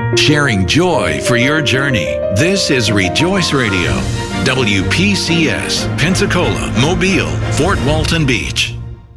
Sharing joy for your journey. This is Rejoice Radio. WPCS, Pensacola, Mobile, Fort Walton Beach.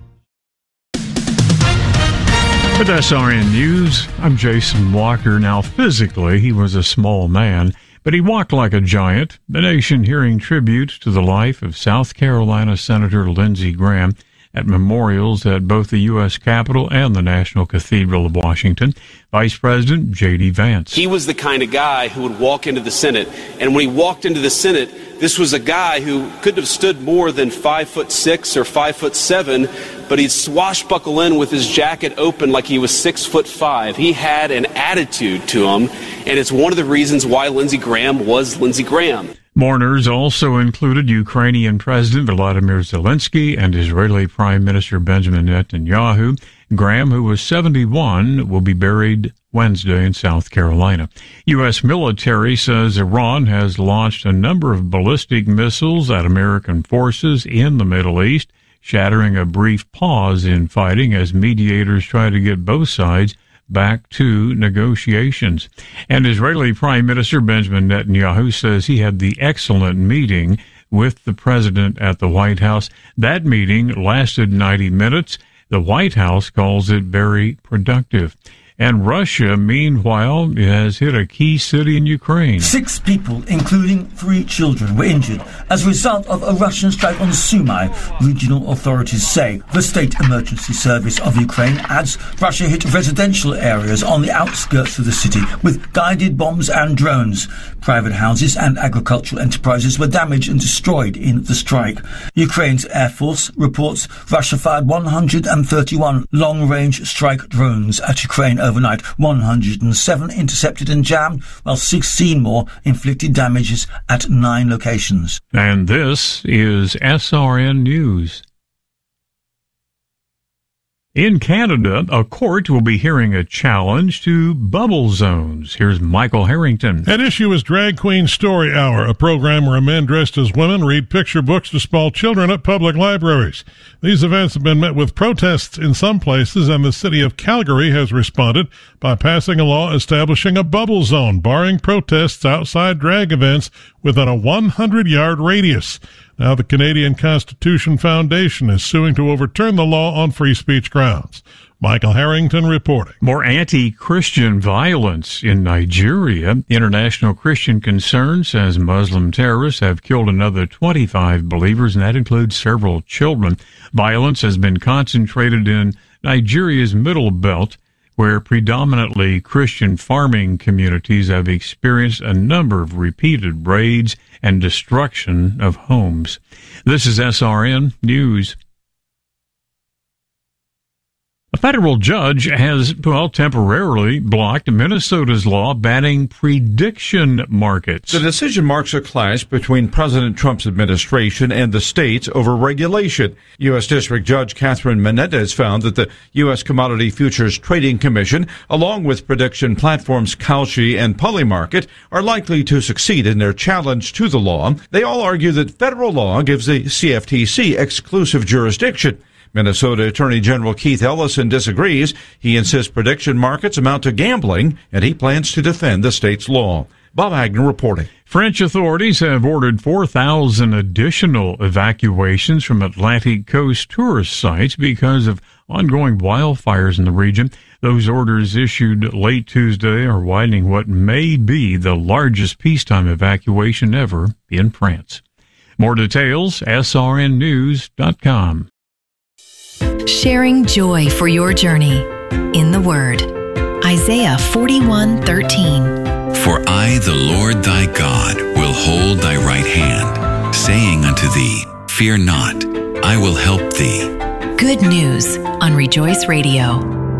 With SRN News, I'm Jason Walker. Now, physically, he was a small man, but he walked like a giant. The nation hearing tribute to the life of South Carolina Senator Lindsey Graham at memorials at both the U.S. Capitol and the National Cathedral of Washington. Vice President J.D. Vance. He was the kind of guy who would walk into the Senate, and when he walked into the Senate, this was a guy who couldn't have stood more than 5'6" or 5'7", but he'd swashbuckle in with his jacket open like he was 6'5". He had an attitude to him, and it's one of the reasons why Lindsey Graham was Lindsey Graham. Mourners also included Ukrainian President Volodymyr Zelensky and Israeli Prime Minister Benjamin Netanyahu. Graham, who was 71, will be buried Wednesday in South Carolina. U.S. military says Iran has launched a number of ballistic missiles at American forces in the Middle East, shattering a brief pause in fighting as mediators try to get both sides back to negotiations. And Israeli Prime Minister Benjamin Netanyahu says he had the excellent meeting with the president at the White House. That meeting lasted 90 minutes. The White House calls it very productive. And Russia, meanwhile, has hit a key city in Ukraine. 6 people, including 3 children, were injured as a result of a Russian strike on Sumy, regional authorities say. The State Emergency Service of Ukraine adds Russia hit residential areas on the outskirts of the city with guided bombs and drones. Private houses and agricultural enterprises were damaged and destroyed in the strike. Ukraine's Air Force reports Russia fired 131 long-range strike drones at Ukraine overnight. 107 intercepted and jammed, while 16 more inflicted damages at 9 locations. And this is SRN News. In Canada, a court will be hearing a challenge to bubble zones. Here's Michael Harrington. At issue is Drag Queen Story Hour, a program where men dressed as women read picture books to small children at public libraries. These events have been met with protests in some places, and the city of Calgary has responded by passing a law establishing a bubble zone, barring protests outside drag events within a 100-yard radius. Now the Canadian Constitution Foundation is suing to overturn the law on free speech grounds. Michael Harrington reporting. More anti-Christian violence in Nigeria. International Christian Concern says Muslim terrorists have killed another 25 believers, and that includes several children. Violence has been concentrated in Nigeria's Middle Belt, where predominantly Christian farming communities have experienced a number of repeated raids and destruction of homes. This is SRN News. A federal judge has, temporarily blocked Minnesota's law banning prediction markets. The decision marks a clash between President Trump's administration and the states over regulation. U.S. District Judge Catherine Menendez found that the U.S. Commodity Futures Trading Commission, along with prediction platforms Kalshi and Polymarket, are likely to succeed in their challenge to the law. They all argue that federal law gives the CFTC exclusive jurisdiction. Minnesota Attorney General Keith Ellison disagrees. He insists prediction markets amount to gambling, and he plans to defend the state's law. Bob Agnew reporting. French authorities have ordered 4,000 additional evacuations from Atlantic Coast tourist sites because of ongoing wildfires in the region. Those orders issued late Tuesday are widening what may be the largest peacetime evacuation ever in France. More details, srnnews.com. Sharing joy for your journey in the Word. Isaiah 41:13. For I, the Lord thy God, will hold thy right hand, saying unto thee, Fear not, I will help thee. Good news on Rejoice Radio.